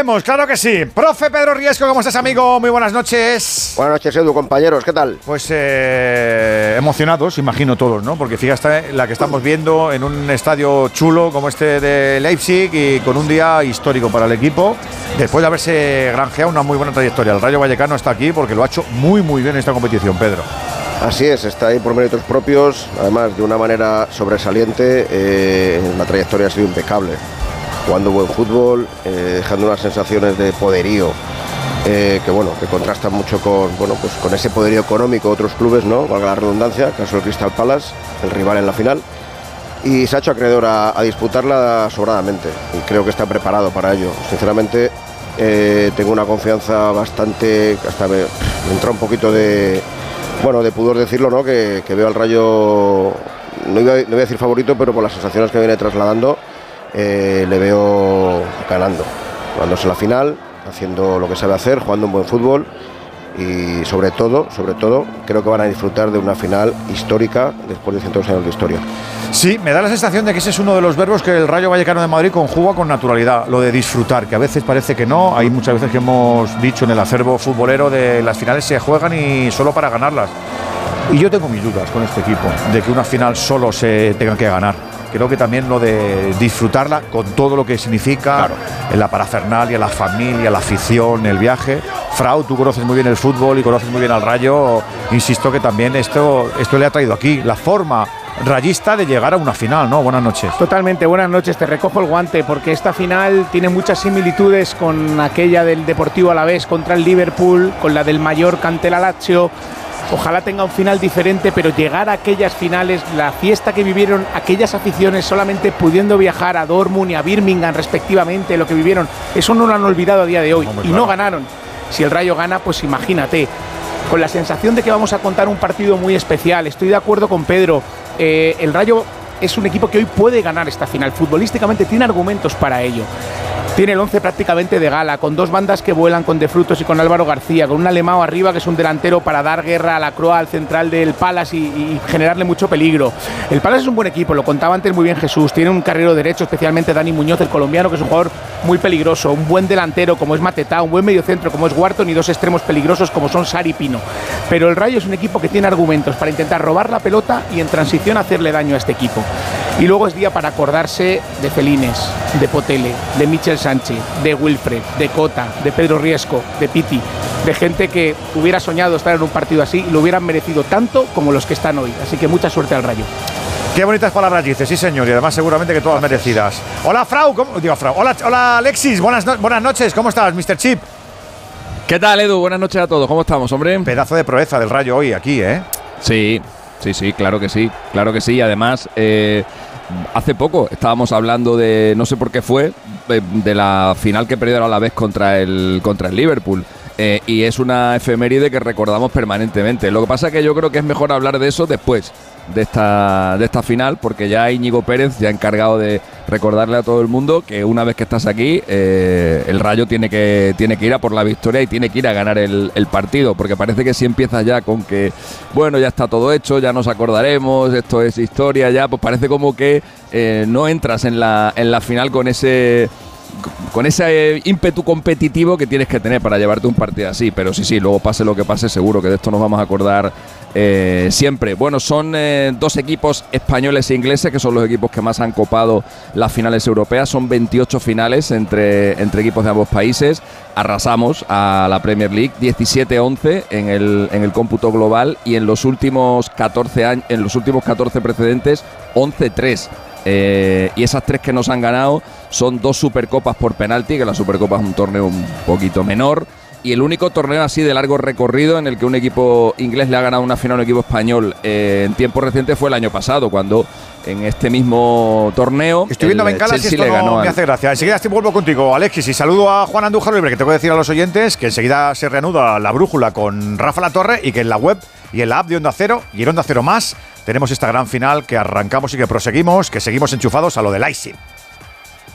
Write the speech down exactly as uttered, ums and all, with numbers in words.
sabemos, claro que sí. Profe Pedro Riesco, ¿cómo estás, amigo? Muy buenas noches. Buenas noches, Edu, compañeros, ¿qué tal? Pues eh, emocionados, imagino todos, ¿no? Porque fíjate la que estamos viendo en un estadio chulo como este de Leipzig y con un día histórico para el equipo, después de haberse granjeado una muy buena trayectoria. El Rayo Vallecano está aquí porque lo ha hecho muy, muy bien en esta competición, Pedro. Así es, está ahí por méritos propios, además de una manera sobresaliente. Eh, la trayectoria ha sido impecable, jugando buen fútbol, eh, dejando unas sensaciones de poderío eh, que bueno, que contrastan mucho con bueno, pues con ese poderío económico de otros clubes, ¿no? Valga la redundancia, caso del Crystal Palace, el rival en la final, y se ha hecho acreedor a, a disputarla sobradamente y creo que está preparado para ello. Sinceramente, eh, tengo una confianza bastante, hasta me, me entra un poquito de bueno, de pudor decirlo, ¿no? Que, que veo al Rayo, no iba, no voy a decir favorito, pero por las sensaciones que viene trasladando, eh, le veo ganando, jugándose la final, haciendo lo que sabe hacer, jugando un buen fútbol y sobre todo, sobre todo, creo que van a disfrutar de una final histórica después de cientos de años de historia. Sí, me da la sensación de que ese es uno de los verbos que el Rayo Vallecano de Madrid conjuga con naturalidad, lo de disfrutar, que a veces parece que no. Hay muchas veces que hemos dicho en el acervo futbolero de las finales se juegan y solo para ganarlas. Y yo tengo mis dudas con este equipo, de que una final solo se tenga que ganar. Creo que también lo de disfrutarla con todo lo que significa, claro, en la parafernalia, la familia, la afición, el viaje. Frau, tú conoces muy bien el fútbol y conoces muy bien al Rayo. Insisto que también esto, esto le ha traído aquí la forma rayista de llegar a una final, ¿no? Buenas noches. Totalmente, buenas noches. Te recojo el guante porque esta final tiene muchas similitudes con aquella del Deportivo Alavés contra el Liverpool, con la del Mallorca ante la Lazio. Ojalá tenga un final diferente, pero llegar a aquellas finales, la fiesta que vivieron aquellas aficiones solamente pudiendo viajar a Dortmund y a Birmingham respectivamente, lo que vivieron, eso no lo han olvidado a día de hoy. No, y claro, no ganaron. Si el Rayo gana, pues imagínate, con la sensación de que vamos a contar un partido muy especial. Estoy de acuerdo con Pedro, eh, el Rayo es un equipo que hoy puede ganar esta final, futbolísticamente tiene argumentos para ello. Tiene el once prácticamente de gala, con dos bandas que vuelan, con De Frutos y con Álvaro García, con un Alemão arriba que es un delantero para dar guerra a la Croa, al central del Palace y, y generarle mucho peligro. El Palace es un buen equipo, lo contaba antes muy bien Jesús, tiene un carrilero derecho, especialmente Dani Muñoz, el colombiano, que es un jugador muy peligroso, un buen delantero como es Matetá, un buen mediocentro como es Wharton y dos extremos peligrosos como son Sarri y Pino. Pero el Rayo es un equipo que tiene argumentos para intentar robar la pelota y en transición hacerle daño a este equipo. Y luego es día para acordarse de Celines, de Potele, de Michel Sánchez, de Wilfred, de Cota, de Pedro Riesco, de Piti, de gente que hubiera soñado estar en un partido así y lo hubieran merecido tanto como los que están hoy. Así que mucha suerte al Rayo. Qué bonitas palabras dices, sí señor, y además seguramente que todas merecidas. Hola Frau, ¿cómo? Digo Frau. Hola, hola Alexis, buenas, no buenas noches, ¿cómo estás, mister Chip? ¿Qué tal, Edu? Buenas noches a todos, ¿cómo estamos, hombre? Pedazo de proeza del Rayo hoy aquí, ¿eh? Sí, sí, sí, claro que sí, claro que sí, además, eh, hace poco estábamos hablando de, no sé por qué fue, de, de la final que perdieron a la vez contra el, contra el Liverpool. Eh, y es una efeméride que recordamos permanentemente. Lo que pasa es que yo creo que es mejor hablar de eso después de esta, de esta final, porque ya Íñigo Pérez ya ha encargado de recordarle a todo el mundo que una vez que estás aquí, eh, el Rayo tiene que, tiene que ir a por la victoria y tiene que ir a ganar el, el partido, porque parece que si empiezas ya con que, bueno, ya está todo hecho, ya nos acordaremos, esto es historia, ya, pues parece como que eh, no entras en la, en la final con ese... con ese ímpetu competitivo que tienes que tener para llevarte un partido así. Pero sí, sí, luego pase lo que pase, seguro que de esto nos vamos a acordar eh, siempre. Bueno, son eh, dos equipos españoles e ingleses que son los equipos que más han copado las finales europeas. Son veintiocho finales entre, entre equipos de ambos países. Arrasamos a la Premier League, diecisiete once en el, en el cómputo global, y en los últimos catorce años, en los últimos catorce precedentes, once tres. Eh, y esas tres que nos han ganado son dos Supercopas por penalti, que la Supercopa es un torneo un poquito menor, y el único torneo así de largo recorrido en el que un equipo inglés le ha ganado una final a un equipo español eh, en tiempo reciente fue el año pasado, cuando en este mismo torneo estoy viendo bengalas y esto no me al... hace gracia. Enseguida estoy, vuelvo contigo, Alexis, y saludo a Juan Andújar Libre, que tengo que decir a los oyentes que enseguida se reanuda la brújula con Rafa Latorre y que en la web y en la app de Onda Cero y en Onda Cero Más tenemos esta gran final que arrancamos y que proseguimos, que seguimos enchufados a lo de Leipzig.